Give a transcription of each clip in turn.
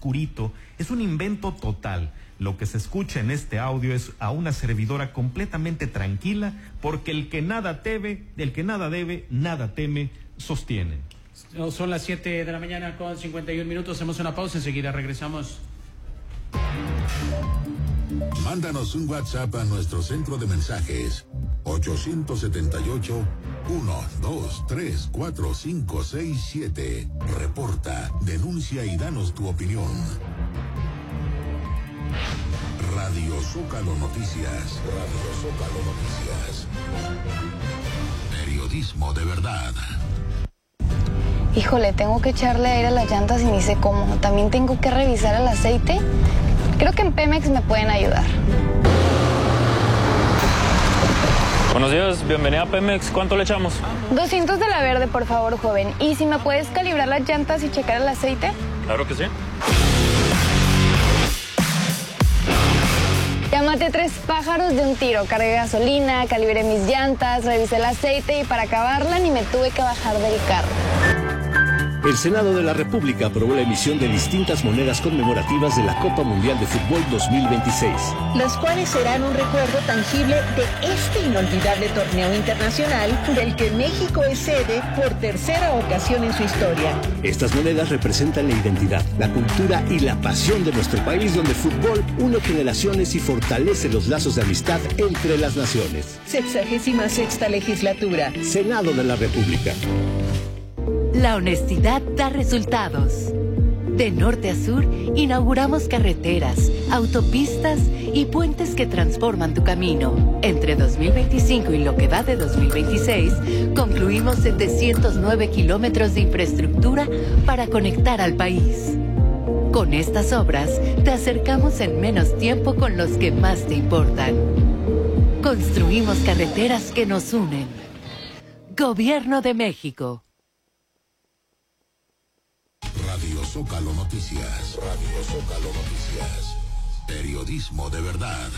oscurito, es un invento total. Lo que se escucha en este audio es a una servidora completamente tranquila, porque el que nada debe, nada teme, sostienen. Son las 7 de la mañana con 51 minutos, hacemos una pausa, enseguida regresamos. Mándanos un WhatsApp a nuestro centro de mensajes 878-123-4567. Reporta, denuncia y danos tu opinión. Radio Zócalo Noticias. Radio Zócalo Noticias. Periodismo de verdad. Híjole, tengo que echarle aire a las llantas y ni sé cómo. También tengo que revisar el aceite. Creo que en Pemex me pueden ayudar. Buenos días, bienvenida a Pemex. ¿Cuánto le echamos? 200 de la verde, por favor, joven. ¿Y si me puedes calibrar las llantas y checar el aceite? Claro que sí. Ya maté 3 pájaros de un tiro. Cargué gasolina, calibré mis llantas, revisé el aceite y para acabarla ni me tuve que bajar del carro. El Senado de la República aprobó la emisión de distintas monedas conmemorativas de la Copa Mundial de Fútbol 2026. Los cuales serán un recuerdo tangible de este inolvidable torneo internacional del que México es sede por tercera ocasión en su historia. Estas monedas representan la identidad, la cultura y la pasión de nuestro país, donde el fútbol une generaciones y fortalece los lazos de amistad entre las naciones. 66ª legislatura. Senado de la República. La honestidad da resultados. De norte a sur, inauguramos carreteras, autopistas y puentes que transforman tu camino. Entre 2025 y lo que va de 2026, concluimos 709 kilómetros de infraestructura para conectar al país. Con estas obras, te acercamos en menos tiempo con los que más te importan. Construimos carreteras que nos unen. Gobierno de México. Radio Zócalo Noticias. Radio Zócalo Noticias. Periodismo de verdad.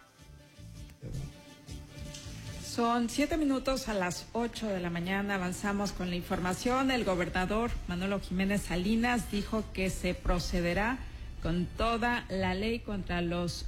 Son 7 minutos a las 8 de la mañana. Avanzamos con la información. El gobernador Manolo Jiménez Salinas dijo que se procederá con toda la ley contra los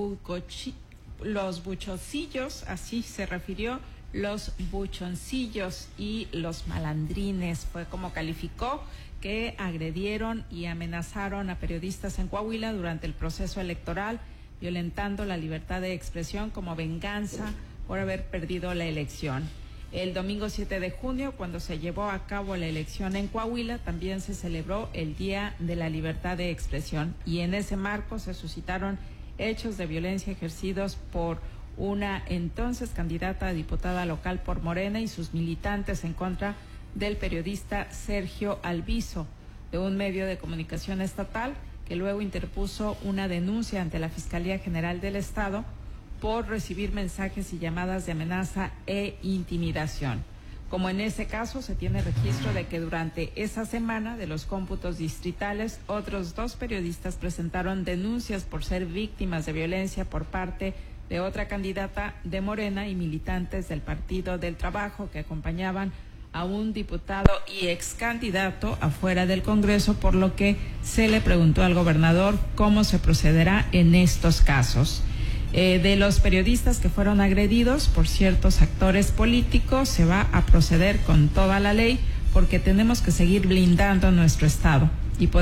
buchoncillos, así se refirió, los buchoncillos y los malandrines, fue como calificó, que agredieron y amenazaron a periodistas en Coahuila durante el proceso electoral, violentando la libertad de expresión como venganza por haber perdido la elección. El domingo 7 de junio, cuando se llevó a cabo la elección en Coahuila, también se celebró el Día de la Libertad de Expresión, y en ese marco se suscitaron hechos de violencia ejercidos por una entonces candidata a diputada local por Morena y sus militantes en contra del periodista Sergio Alviso, de un medio de comunicación estatal, que luego interpuso una denuncia ante la Fiscalía General del Estado por recibir mensajes y llamadas de amenaza e intimidación. Como en ese caso, se tiene registro de que durante esa semana de los cómputos distritales, otros 2 periodistas presentaron denuncias por ser víctimas de violencia por parte de otra candidata de Morena y militantes del Partido del Trabajo que acompañaban a un diputado y ex candidato afuera del Congreso, por lo que se le preguntó al gobernador cómo se procederá en estos casos. De los periodistas que fueron agredidos por ciertos actores políticos, se va a proceder con toda la ley, porque tenemos que seguir blindando nuestro Estado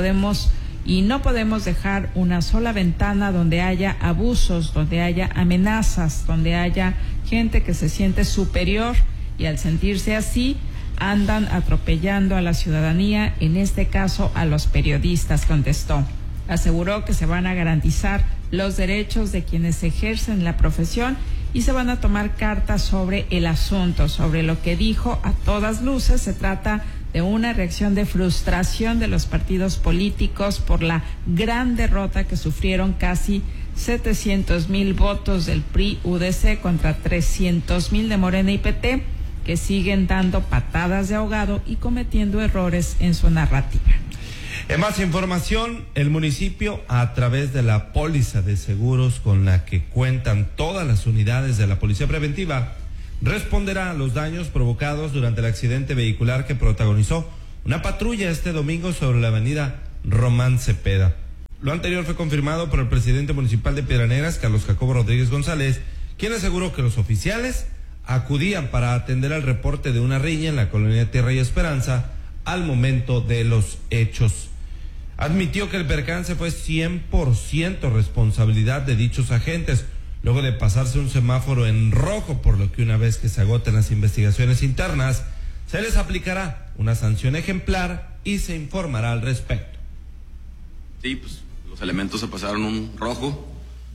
y no podemos dejar una sola ventana donde haya abusos, donde haya amenazas, donde haya gente que se siente superior y al sentirse así andan atropellando a la ciudadanía, en este caso a los periodistas, contestó. Aseguró que se van a garantizar los derechos de quienes ejercen la profesión y se van a tomar cartas sobre el asunto. Sobre lo que dijo, a todas luces se trata de una reacción de frustración de los partidos políticos por la gran derrota que sufrieron casi 700,000 votos del PRI-UDC contra 300,000 de Morena y PT, que siguen dando patadas de ahogado y cometiendo errores en su narrativa. En más información, el municipio, a través de la póliza de seguros con la que cuentan todas las unidades de la Policía Preventiva, responderá a los daños provocados durante el accidente vehicular que protagonizó una patrulla este domingo sobre la avenida Román Cepeda. Lo anterior fue confirmado por el presidente municipal de Piedras Negras, Carlos Jacobo Rodríguez González, quien aseguró que los oficiales acudían para atender al reporte de una riña en la colonia Tierra y Esperanza al momento de los hechos. Admitió que el percance fue 100% responsabilidad de dichos agentes, luego de pasarse un semáforo en rojo, por lo que una vez que se agoten las investigaciones internas, se les aplicará una sanción ejemplar y se informará al respecto. Sí, pues los elementos se pasaron un rojo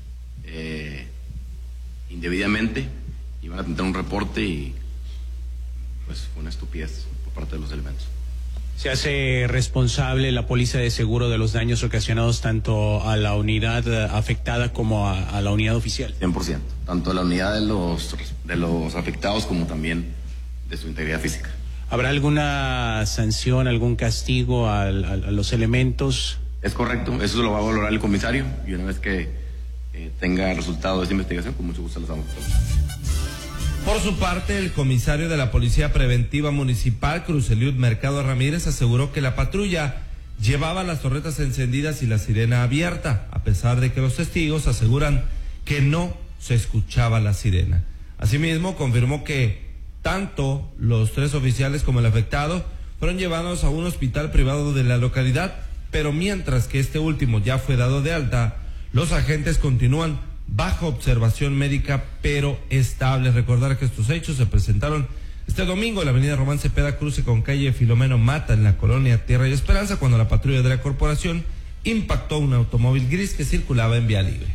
indebidamente, iban a tener un reporte y pues fue una estupidez por parte de los elementos. ¿Se hace responsable la póliza de seguro de los daños ocasionados tanto a la unidad afectada como a la unidad oficial? 100%, tanto a la unidad de los afectados como también de su integridad física. ¿Habrá alguna sanción, algún castigo a los elementos? Es correcto, eso lo va a valorar el comisario y una vez que tenga resultado de esa investigación, con mucho gusto los damos. Por su parte, el comisario de la Policía Preventiva Municipal, Cruz Eliud Mercado Ramírez, aseguró que la patrulla llevaba las torretas encendidas y la sirena abierta, a pesar de que los testigos aseguran que no se escuchaba la sirena. Asimismo, confirmó que tanto los 3 oficiales como el afectado fueron llevados a un hospital privado de la localidad, pero mientras que este último ya fue dado de alta, los agentes continúan bajo observación médica pero estable. Recordar que estos hechos se presentaron este domingo en la avenida Román Cepeda, cruce con calle Filomeno Mata, en la colonia Tierra y Esperanza, cuando la patrulla de la corporación impactó un automóvil gris que circulaba en vía libre.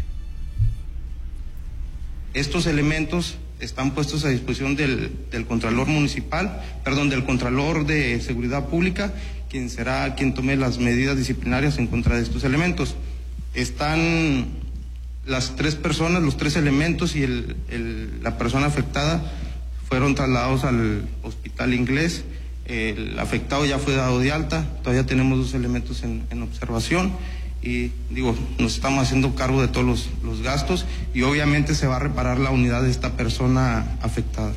Estos elementos están puestos a disposición del Contralor Municipal, del Contralor de Seguridad Pública, quien será quien tome las medidas disciplinarias en contra de estos elementos. Están las 3 personas, los 3 elementos y la persona afectada fueron trasladados al hospital inglés. El afectado ya fue dado de alta, todavía tenemos 2 elementos en observación y nos estamos haciendo cargo de todos los gastos y obviamente se va a reparar la unidad de esta persona afectada.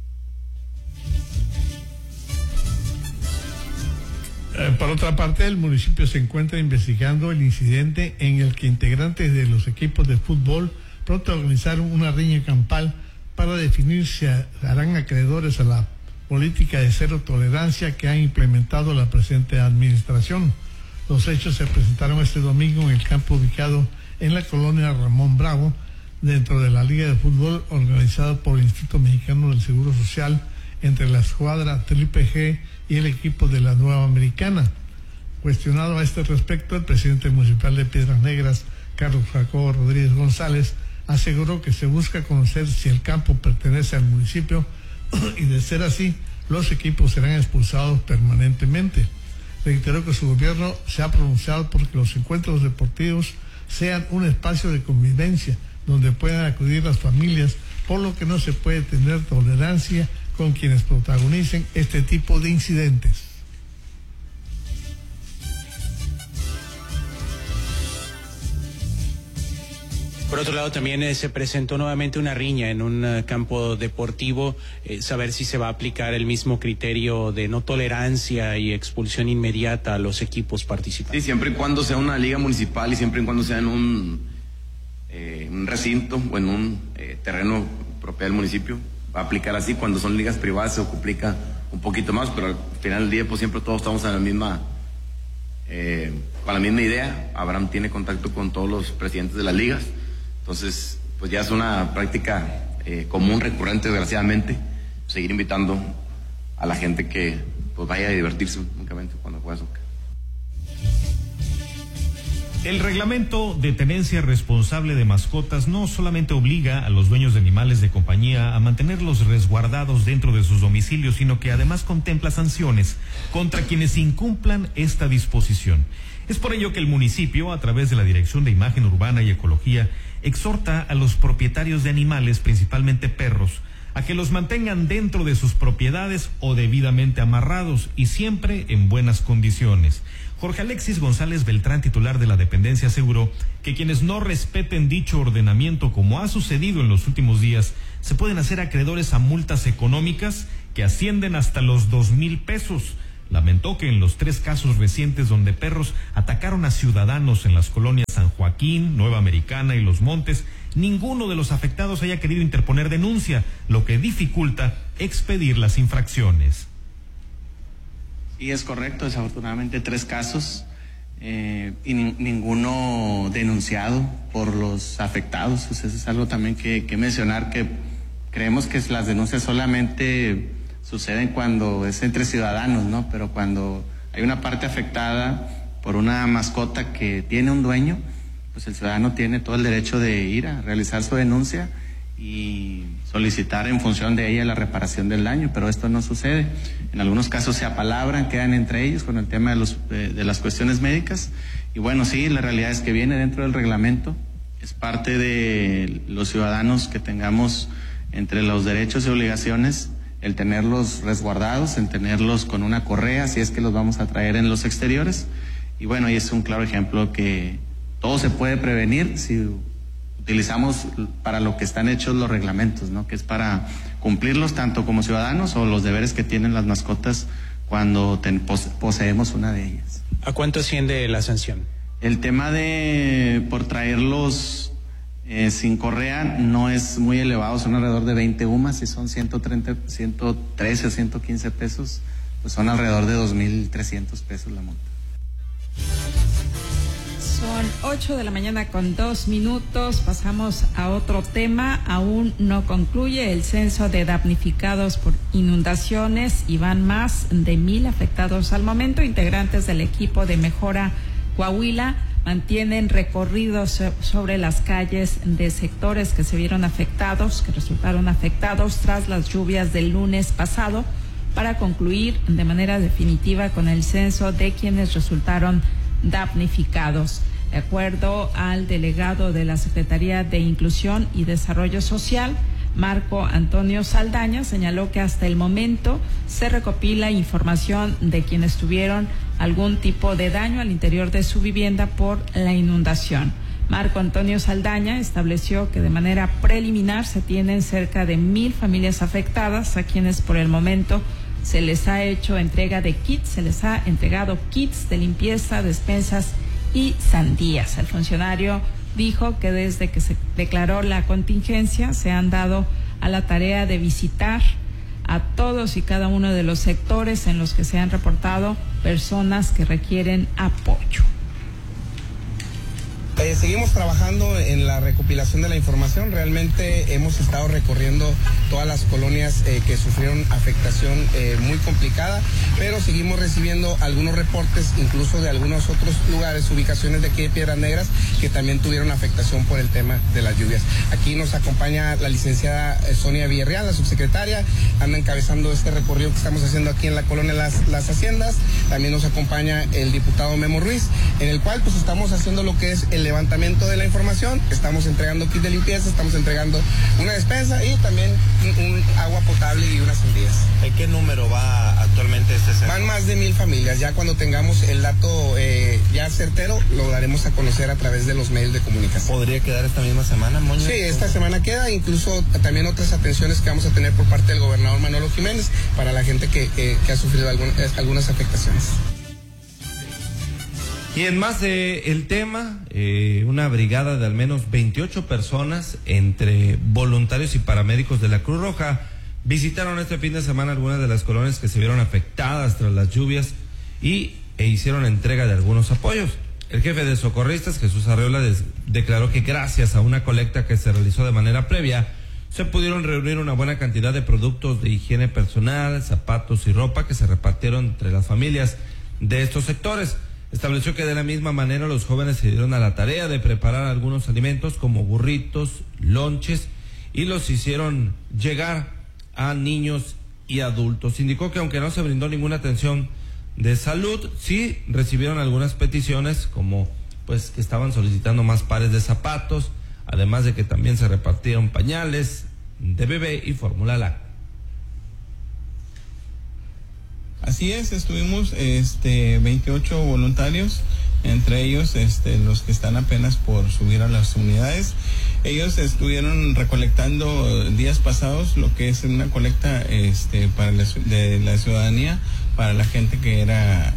Por otra parte, el municipio se encuentra investigando el incidente en el que integrantes de los equipos de fútbol protagonizaron una riña campal para definir si harán acreedores a la política de cero tolerancia que ha implementado la presente administración. Los hechos se presentaron este domingo en el campo ubicado en la colonia Ramón Bravo, dentro de la Liga de Fútbol organizada por el Instituto Mexicano del Seguro Social, entre la escuadra Triple G y el equipo de la Nueva Americana. Cuestionado a este respecto, el presidente municipal de Piedras Negras, Carlos Jacobo Rodríguez González, aseguró que se busca conocer si el campo pertenece al municipio y de ser así, los equipos serán expulsados permanentemente. Reiteró que su gobierno se ha pronunciado porque los encuentros deportivos sean un espacio de convivencia donde puedan acudir las familias, por lo que no se puede tener tolerancia con quienes protagonicen este tipo de incidentes. Por otro lado, también se presentó nuevamente una riña en un campo deportivo. Saber si se va a aplicar el mismo criterio de no tolerancia y expulsión inmediata a los equipos participantes. Sí, siempre y cuando sea una liga municipal y siempre y cuando sea en un recinto o en un terreno propio del municipio, va a aplicar así. Cuando son ligas privadas se complica un poquito más, pero al final del día pues siempre todos estamos en la misma con la misma idea. Abraham tiene contacto con todos los presidentes de las ligas, entonces pues ya es una práctica común, recurrente, desgraciadamente, seguir invitando a la gente que pues vaya a divertirse únicamente cuando juega soccer. El reglamento de tenencia responsable de mascotas no solamente obliga a los dueños de animales de compañía a mantenerlos resguardados dentro de sus domicilios, sino que además contempla sanciones contra quienes incumplan esta disposición. Es por ello que el municipio, a través de la Dirección de Imagen Urbana y Ecología, exhorta a los propietarios de animales, principalmente perros, a que los mantengan dentro de sus propiedades o debidamente amarrados y siempre en buenas condiciones. Jorge Alexis González Beltrán, titular de la dependencia, aseguró que quienes no respeten dicho ordenamiento, como ha sucedido en los últimos días, se pueden hacer acreedores a multas económicas que ascienden hasta los 2,000 pesos. lamentó que en los 3 casos recientes donde perros atacaron a ciudadanos en las colonias San Joaquín, Nueva Americana y Los Montes, ninguno de los afectados haya querido interponer denuncia, lo que dificulta expedir las infracciones. Sí, es correcto, desafortunadamente 3 casos y ninguno denunciado por los afectados. Pues eso es algo también que mencionar, que creemos que las denuncias solamente suceden cuando es entre ciudadanos, ¿no? Pero cuando hay una parte afectada por una mascota que tiene un dueño, pues el ciudadano tiene todo el derecho de ir a realizar su denuncia y solicitar en función de ella la reparación del daño, pero esto no sucede. En algunos casos se apalabran, quedan entre ellos con el tema de las cuestiones médicas, y bueno, sí, la realidad es que viene dentro del reglamento, es parte de los ciudadanos que tengamos entre los derechos y obligaciones el tenerlos resguardados, el tenerlos con una correa, si es que los vamos a traer en los exteriores, y bueno, y es un claro ejemplo que todo se puede prevenir si utilizamos para lo que están hechos los reglamentos, ¿no? Que es para cumplirlos tanto como ciudadanos o los deberes que tienen las mascotas cuando poseemos una de ellas. ¿A cuánto asciende la sanción? El tema de por traerlos sin correa no es muy elevado, son alrededor de 20 UMAS, si son 113 o 115 pesos, pues son alrededor de 2,300 pesos la multa. Son 8 de la mañana con 2 minutos. Pasamos a otro tema. Aún no concluye el censo de damnificados por inundaciones y van más de 1,000 afectados al momento. Integrantes del equipo de Mejora Coahuila mantienen recorridos sobre las calles de sectores que se vieron afectados, que resultaron afectados tras las lluvias del lunes pasado, para concluir de manera definitiva con el censo de quienes resultaron damnificados. De acuerdo al delegado de la Secretaría de Inclusión y Desarrollo Social, Marco Antonio Saldaña, señaló que hasta el momento se recopila información de quienes tuvieron algún tipo de daño al interior de su vivienda por la inundación. Marco Antonio Saldaña estableció que de manera preliminar se tienen cerca de 1,000 familias afectadas, a quienes por el momento se les ha hecho entrega de kits, se les ha entregado kits de limpieza, despensas y sandías. El funcionario dijo que desde que se declaró la contingencia se han dado a la tarea de visitar a todos y cada uno de los sectores en los que se han reportado personas que requieren apoyo. Seguimos trabajando en la recopilación de la información. Realmente hemos estado recorriendo todas las colonias que sufrieron afectación muy complicada, pero seguimos recibiendo algunos reportes, incluso de algunos otros lugares, ubicaciones de aquí de Piedras Negras, que también tuvieron afectación por el tema de las lluvias. Aquí nos acompaña la licenciada Sonia Villarreal, la subsecretaria, anda encabezando este recorrido que estamos haciendo aquí en la colonia Las Haciendas. También nos acompaña el diputado Memo Ruiz, en el cual pues estamos haciendo lo que es el levantamiento de la información, estamos entregando kit de limpieza, estamos entregando una despensa y también un agua potable y unas sandías. ¿En qué número va actualmente este censo? Van más de 1,000 familias. Ya cuando tengamos el dato ya certero, lo daremos a conocer a través de los medios de comunicación. ¿Podría quedar esta misma semana, Moño? Sí, esta semana queda, incluso también otras atenciones que vamos a tener por parte del gobernador Manolo Jiménez para la gente que ha sufrido algunas afectaciones. Y en más del tema, una brigada de al menos 28 personas, entre voluntarios y paramédicos de la Cruz Roja, visitaron este fin de semana algunas de las colonias que se vieron afectadas tras las lluvias e hicieron entrega de algunos apoyos. El jefe de socorristas, Jesús Arreola, declaró que gracias a una colecta que se realizó de manera previa, se pudieron reunir una buena cantidad de productos de higiene personal, zapatos y ropa que se repartieron entre las familias de estos sectores. Estableció que de la misma manera los jóvenes se dieron a la tarea de preparar algunos alimentos como burritos, lonches, y los hicieron llegar a niños y adultos. Indicó que aunque no se brindó ninguna atención de salud, sí recibieron algunas peticiones, como pues que estaban solicitando más pares de zapatos, además de que también se repartieron pañales de bebé y fórmula láctea. Así es, estuvimos 28 voluntarios, entre ellos los que están apenas por subir a las unidades. Ellos estuvieron recolectando días pasados lo que es una colecta para de la ciudadanía, para la gente que era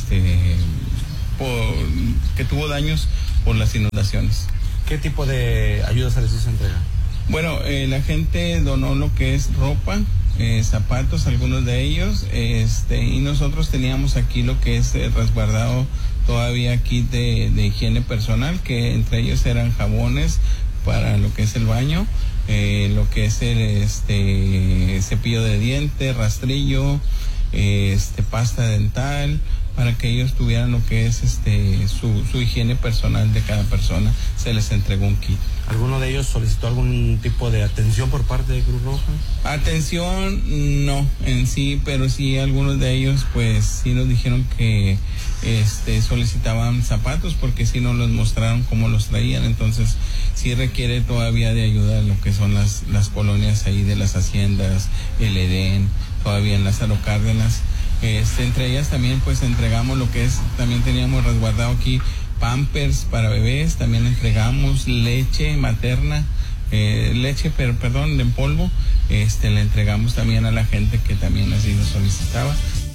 que tuvo daños por las inundaciones. ¿Qué tipo de ayuda se les hizo entrega? Bueno, la gente donó lo que es ropa, zapatos, algunos de ellos, y nosotros teníamos aquí lo que es resguardado todavía aquí de higiene personal, que entre ellos eran jabones para lo que es el baño, lo que es el cepillo de dientes, rastrillo, pasta dental, para que ellos tuvieran lo que es su higiene personal de cada persona. Se les entregó un kit. ¿Alguno de ellos solicitó algún tipo de atención por parte de Cruz Roja? Atención, no, en sí, pero sí algunos de ellos, pues sí nos dijeron que solicitaban zapatos, porque sí nos los mostraron cómo los traían. Entonces sí requiere todavía de ayuda lo que son las colonias ahí de las haciendas, el Edén, todavía en Lázaro Cárdenas. Entre ellas también pues entregamos lo que es, también teníamos resguardado aquí Pampers para bebés, también entregamos leche materna, en polvo, le entregamos también a la gente que también así lo solicitaba.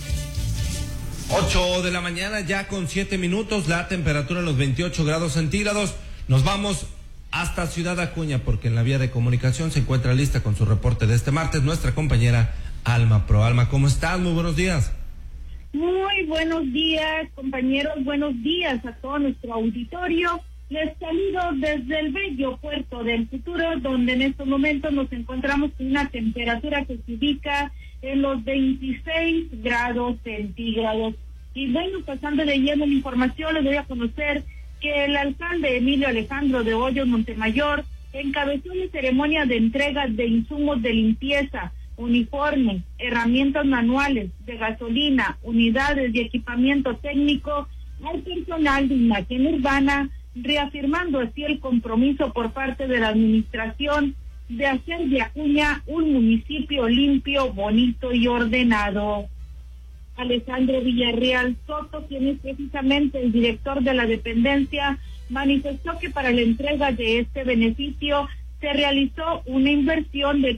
8 de la mañana ya con 7 minutos, la temperatura en los 28 grados centígrados. Nos vamos hasta Ciudad Acuña, porque en la vía de comunicación se encuentra lista con su reporte de este martes nuestra compañera Alma Pro. Alma, ¿cómo estás? Muy buenos días. Muy buenos días, compañeros, buenos días a todo nuestro auditorio. Les saludo desde el bello puerto del Futuro, donde en estos momentos nos encontramos con una temperatura que se ubica en los 26 grados centígrados. Y bueno, pasando de lleno la información, les doy a conocer que el alcalde Emilio Alejandro de Hoyos Montemayor encabezó la ceremonia de entrega de insumos de limpieza, uniformes, herramientas manuales, de gasolina, unidades y equipamiento técnico al personal de imagen urbana, reafirmando así el compromiso por parte de la administración de hacer de Acuña un municipio limpio, bonito y ordenado. Alejandro Villarreal Soto, quien es precisamente el director de la dependencia, manifestó que para la entrega de este beneficio se realizó una inversión de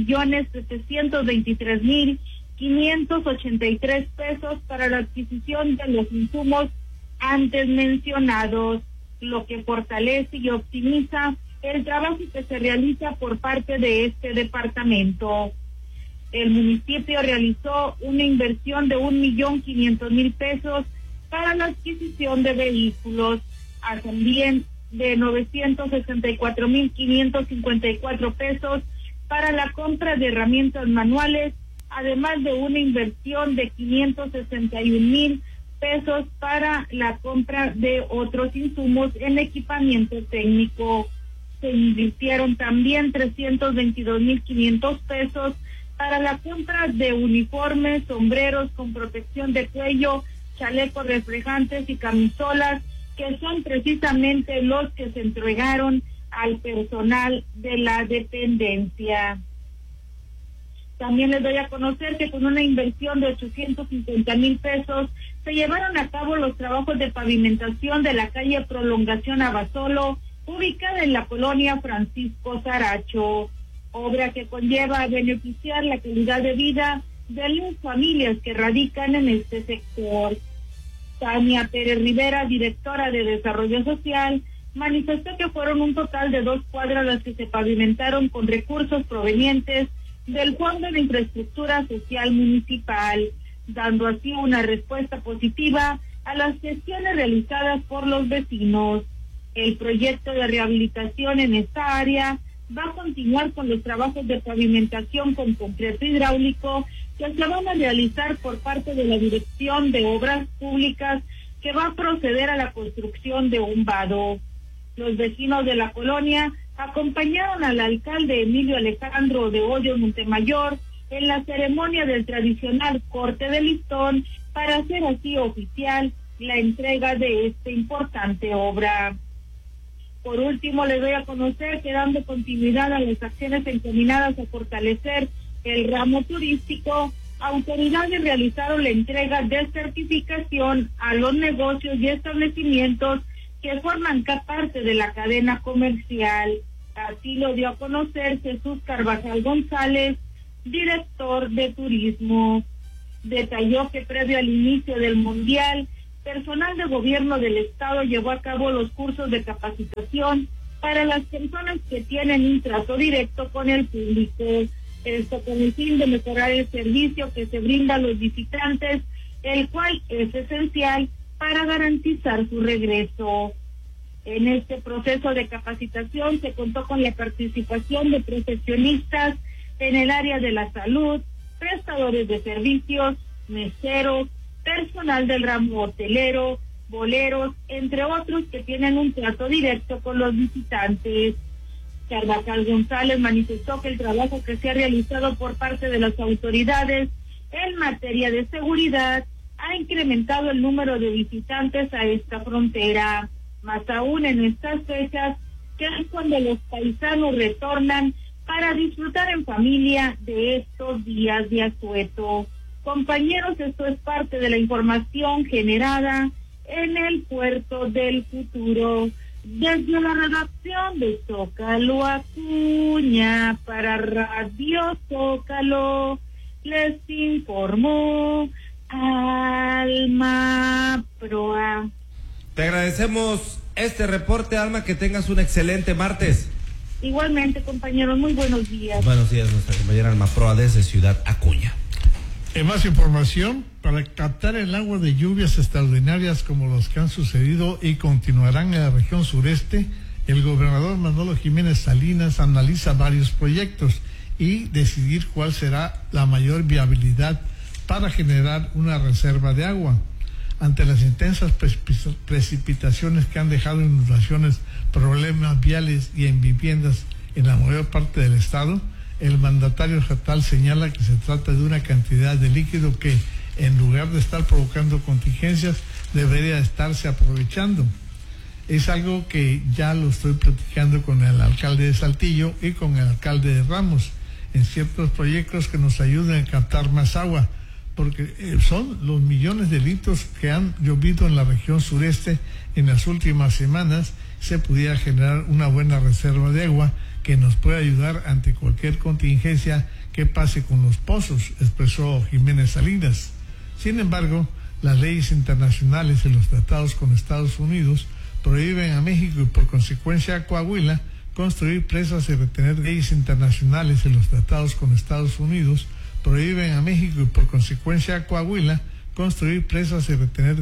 3.723.583 pesos para la adquisición de los insumos antes mencionados, lo que fortalece y optimiza el trabajo que se realiza por parte de este departamento. El municipio realizó una inversión de 1.500.000 pesos para la adquisición de vehículos, también de 964.554 pesos para la compra de herramientas manuales, además de una inversión de 561.000 pesos para la compra de otros insumos en equipamiento técnico. Se invirtieron también 322.500 pesos para la compra de uniformes, sombreros con protección de cuello, chalecos reflejantes y camisolas, que son precisamente los que se entregaron al personal de la dependencia. También les doy a conocer que con una inversión de 850.000 pesos se llevaron a cabo los trabajos de pavimentación de la calle Prolongación Abasolo, ubicada en la colonia Francisco Saracho, obra que conlleva a beneficiar la calidad de vida de las familias que radican en este sector. Tania Pérez Rivera, directora de Desarrollo Social, manifestó que fueron un total de 2 cuadras las que se pavimentaron con recursos provenientes del Fondo de Infraestructura Social Municipal, dando así una respuesta positiva a las gestiones realizadas por los vecinos. El proyecto de rehabilitación en esta área va a continuar con los trabajos de pavimentación con concreto hidráulico que se van a realizar por parte de la Dirección de Obras Públicas, que va a proceder a la construcción de un vado. Los vecinos de la colonia acompañaron al alcalde Emilio Alejandro de Hoyos Montemayor en la ceremonia del tradicional corte de listón para hacer así oficial la entrega de esta importante obra. Por último, les doy a conocer que, dando continuidad a las acciones encaminadas a fortalecer el ramo turístico, autoridades realizaron la entrega de certificación a los negocios y establecimientos que forman parte de la cadena comercial. Así lo dio a conocer Jesús Carvajal González, director de turismo. Detalló que previo al inicio del Mundial, personal de gobierno del estado llevó a cabo los cursos de capacitación para las personas que tienen un trato directo con el público. Esto con el fin de mejorar el servicio que se brinda a los visitantes, el cual es esencial para garantizar su regreso. En este proceso de capacitación se contó con la participación de profesionistas en el área de la salud, prestadores de servicios, meseros, personal del ramo hotelero, boleros, entre otros que tienen un trato directo con los visitantes. Carvajal González manifestó que el trabajo que se ha realizado por parte de las autoridades en materia de seguridad ha incrementado el número de visitantes a esta frontera, más aún en estas fechas, que es cuando los paisanos retornan para disfrutar en familia de estos días de asueto. Compañeros, esto es parte de la información generada en el Puerto del Futuro. Desde la redacción de Zócalo Acuña para Radio Zócalo, les informó Alma Proa. Te agradecemos este reporte, Alma, que tengas un excelente martes. Igualmente, compañeros, muy buenos días. Buenos días, nuestra compañera Alma Proa desde Ciudad Acuña. En más información, para captar el agua de lluvias extraordinarias como los que han sucedido y continuarán en la región sureste, el gobernador Manolo Jiménez Salinas analiza varios proyectos y decidir cuál será la mayor viabilidad para generar una reserva de agua. Ante las intensas precipitaciones que han dejado inundaciones, problemas viales y en viviendas en la mayor parte del estado, el mandatario estatal señala que se trata de una cantidad de líquido que, en lugar de estar provocando contingencias, debería estarse aprovechando. Es algo que ya lo estoy platicando con el alcalde de Saltillo y con el alcalde de Ramos, en ciertos proyectos que nos ayuden a captar más agua, porque son los millones de litros que han llovido en la región sureste en las últimas semanas. Se pudiera generar una buena reserva de agua que nos puede ayudar ante cualquier contingencia que pase con los pozos, expresó Jiménez Salinas. Sin embargo, las leyes internacionales y los tratados con Estados Unidos prohíben a México y por consecuencia a Coahuila construir presas y retener. Leyes internacionales y los tratados con Estados Unidos prohíben a México y por consecuencia a Coahuila construir presas y retener